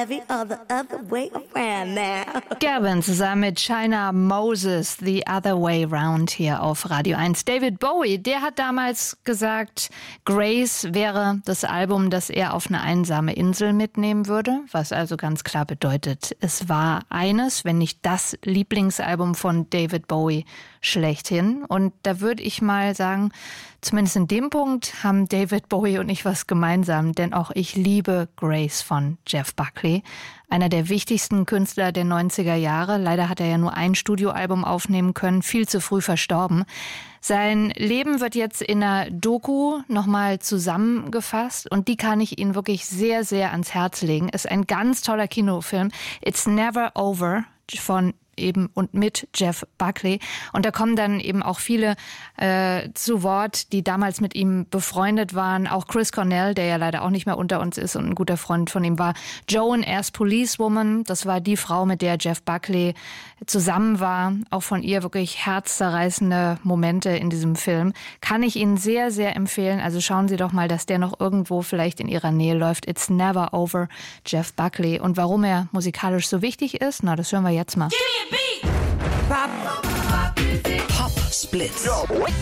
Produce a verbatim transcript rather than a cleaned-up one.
heavy or the other way around now. Gavin zusammen mit China Moses, The Other Way Round hier auf Radio eins. David Bowie, der hat damals gesagt, Grace wäre das Album, das er auf eine einsame Insel mitnehmen würde, was also ganz klar bedeutet, es war eines, wenn nicht das Lieblingsalbum von David Bowie schlechthin. Und da würde ich mal sagen, zumindest in dem Punkt haben David Bowie und ich was gemeinsam, denn auch ich liebe Grace von Jeff Buckley, einer der wichtigsten Künstler der neunziger Jahre. Leider hat er ja nur ein Studioalbum aufnehmen können, viel zu früh verstorben. Sein Leben wird jetzt in einer Doku nochmal zusammengefasst und die kann ich Ihnen wirklich sehr, sehr ans Herz legen. Ist ein ganz toller Kinofilm. It's Never Over von eben und mit Jeff Buckley. Und da kommen dann eben auch viele äh, zu Wort, die damals mit ihm befreundet waren. Auch Chris Cornell, der ja leider auch nicht mehr unter uns ist und ein guter Freund von ihm war. Joan as Policewoman, das war die Frau, mit der Jeff Buckley zusammen war. Auch von ihr wirklich herzzerreißende Momente in diesem Film. Kann ich Ihnen sehr, sehr empfehlen. Also schauen Sie doch mal, dass der noch irgendwo vielleicht in Ihrer Nähe läuft. It's Never Over, Jeff Buckley. Und warum er musikalisch so wichtig ist, na, das hören wir jetzt mal. Pop Split.